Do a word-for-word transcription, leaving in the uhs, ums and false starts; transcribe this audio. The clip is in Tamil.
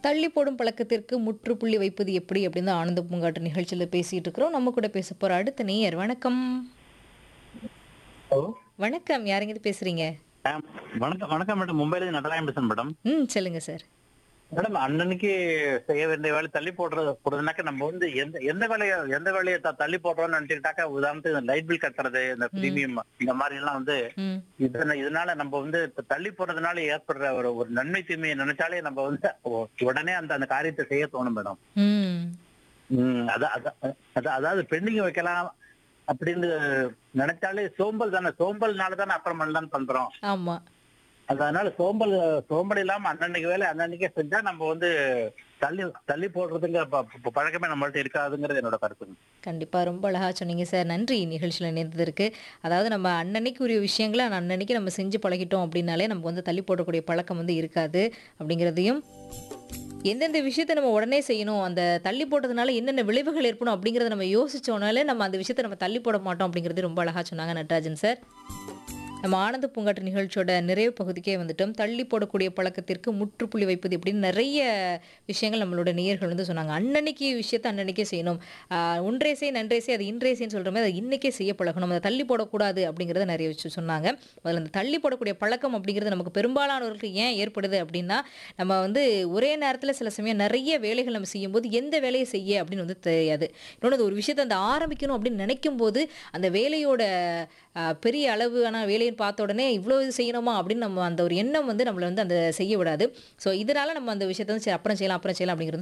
தள்ளி போடும் பழக்கத்திற்கு முற்றுப்புள்ளி வைப்பது எப்படி அப்படின்னு தான் ஆனந்த பூங்காற்று நிகழ்ச்சியில பேசிட்டு இருக்கிறோம். நம்ம கூட பேச போற அடுத்த நேயர் வணக்கம். ஹலோ. வணக்கம். யாருங்கிட்ட பேசுறீங்க? ஆ, வணக்கம் வணக்கம் மேடம். மும்பைல இருந்து நடராஜன் பேசுறேன் மேடம். ம். சொல்லுங்க சார். மேடம், அன்னன்னைக்கு செய்ய வேண்டிய வேலை தள்ளி போடுறது போடுறதுனாக்க நம்ம வந்து எந்த எந்த வேலையை எந்த வேலையை த- தள்ளி போடுறோம்னு நினைச்சுக்கிட்டாக்கா, உதாரணத்துக்கு இந்த லைட் பில் கட்டுறது, இந்த ம். பிரீமியம் இந்த மாதிரி எல்லாம் வந்து ம். இதன இதனால நம்ம வந்து த- தள்ளி போடுறதுனால ஏற்படுற ஒரு ஒரு நன்மை தீமையை நினைச்சாலே நம்ம வந்து ஒ- உடனே அந்த அந்த காரியத்தை செய்ய தோணும் மேடம். ம். ம் அதான் அதான் அதான் அதாவது பெண்டிங் வைக்கலாம் அப்படின்னு நினைச்சாலே சோம்பல் தானே, சோம்பல்னால தானே அப்புறம் பண்ணலான்னு பண்றோம். ஆமா. அதனால சோம்பல் சோம்பல் இல்லாம அன்னன்னைக்கு வேலை அன்னன்னைக்கே செஞ்சா நம்ம வந்து தள்ளி தள்ளி போடுறதுங்க ப- ப- பழக்கமே நம்மள்ட்ட இருக்காதுங்கிறது என்னோட கருத்து. கண்டிப்பா. ரொம்ப அழகா சொன்னீங்க சார். நன்றி நிகழ்ச்சியில இணைந்ததற்கு. அதாவது நம்ம அன்னன்னைக்கு உரிய விஷயங்கள அன்னன்னைக்கு நம்ம செஞ்சு பழகிட்டோம் அப்படின்னாலே நமக்கு வந்து தள்ளி போடக்கூடிய பழக்கம் வந்து இருக்காது அப்படிங்கிறதையும், எந்தெந்த விஷயத்த நம்ம உடனே செய்யணும், அந்த தள்ளி போட்டதுனால என்னென்ன விளைவுகள் ஏற்படும் அப்படிங்கிறத நம்ம யோசிச்சோம்னாலே நம்ம அந்த விஷயத்த நம்ம தள்ளி போட மாட்டோம் அப்படிங்கிறது ரொம்ப அழகா சொன்னாங்க நடராஜன் சார். நம்ம ஆனந்த பூங்காற்று நிகழ்ச்சியோட நிறைவு பகுதிக்கே வந்துட்டோம். தள்ளி போடக்கூடிய பழக்கத்திற்கு முற்றுப்புள்ளி வைப்பது எப்படின்னு நிறைய விஷயங்கள் நம்மளோட நேயர்கள் வந்து சொன்னாங்க. அன்னன்னைக்கு விஷயத்த அன்னன்னைக்கே செய்யணும். ஆ, ஒன்றே செய் நன்றே செய் அது இன்றே செய்ன்னு சொல்ற மாதிரி அதை இன்னைக்கே செய்ய பழகணும். அதை தள்ளி போடக்கூடாது அப்படிங்கிறத நிறைய விஷயம் சொன்னாங்க. அதில் அந்த தள்ளி போடக்கூடிய பழக்கம் அப்படிங்கிறது நமக்கு பெரும்பாலானவர்களுக்கு ஏன் ஏற்படுது அப்படின்னா, நம்ம வந்து ஒரே நேரத்தில் சில சமயம் நிறைய வேலைகள் நம்ம செய்யும்போது எந்த வேலையை செய்ய அப்படின்னு வந்து தெரியாது. இன்னொன்று ஒரு விஷயத்தை அந்த ஆரம்பிக்கணும் அப்படின்னு நினைக்கும் போது அந்த வேலையோட அ, பெரிய அளவான வேலைன்னு பார்த்த உடனே இவ்வளோ இது செய்யணுமா அப்படின்னு நம்ம அந்த ஒரு எண்ணம் வந்து நம்மள வந்து அந்த செய்ய விடாது. ஸோ இதனால நம்ம அந்த விஷயத்த வந்து சரி அப்புறம் செய்யலாம் அப்புறம் செய்யலாம் அப்படிங்கிறது